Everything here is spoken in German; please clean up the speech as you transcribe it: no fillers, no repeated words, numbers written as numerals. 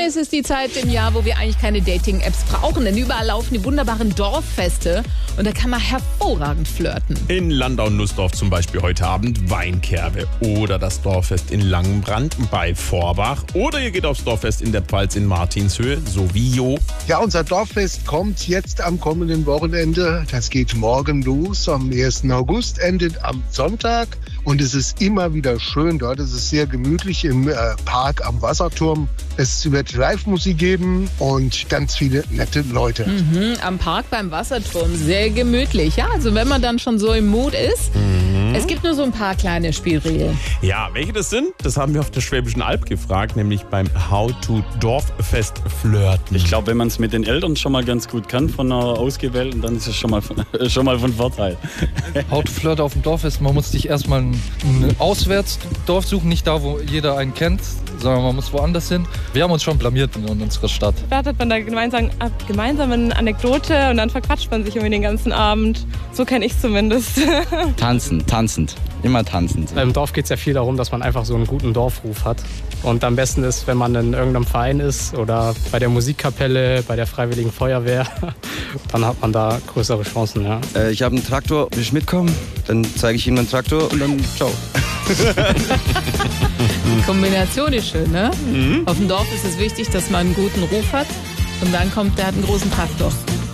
es ist die Zeit im Jahr, wo wir eigentlich keine Dating-Apps brauchen, denn überall laufen die wunderbaren Dorffeste und da kann man hervorragend flirten. In Landau-Nussdorf zum Beispiel heute Abend Weinkerbe oder das Dorffest in Langenbrand bei Vorbach oder ihr geht aufs Dorffest in der Pfalz in Martinshöhe sowie Jo. Ja, unser Dorffest kommt jetzt am kommenden Wochenende. Das geht morgen los am 1. August, endet am Sonntag. Und es ist immer wieder schön dort. Es ist sehr gemütlich im Park am Wasserturm. Es wird Live-Musik geben und ganz viele nette Leute. Am Park beim Wasserturm, sehr gemütlich. Ja, also wenn man dann schon so im Mut ist. Es gibt nur so ein paar kleine Spielregeln. Ja, welche das sind, das haben wir auf der Schwäbischen Alb gefragt, nämlich beim How-to-Dorffest flirten. Ich glaube, wenn man es mit den Eltern schon mal ganz gut kann, von einer Ausgewählten, dann ist es schon mal von Vorteil. How to flirt auf dem Dorffest, man muss sich erstmal ein Auswärtsdorf suchen, nicht da, wo jeder einen kennt, sondern man muss woanders hin. Wir haben uns schon blamiert in unserer Stadt. Startet man da gemeinsam eine Anekdote und dann verquatscht man sich irgendwie den ganzen Abend. So kenne ich zumindest. Tanzend. Immer tanzend. Im Dorf geht es ja viel darum, dass man einfach so einen guten Dorfruf hat. Und am besten ist, wenn man in irgendeinem Verein ist oder bei der Musikkapelle, bei der Freiwilligen Feuerwehr, dann hat man da größere Chancen. Ja. Ich habe einen Traktor, will ich mitkommen? Dann zeige ich ihm einen Traktor und dann ciao. Die Kombination ist schön, ne? Auf dem Dorf ist es wichtig, dass man einen guten Ruf hat. Und dann kommt, der hat einen großen Traktor.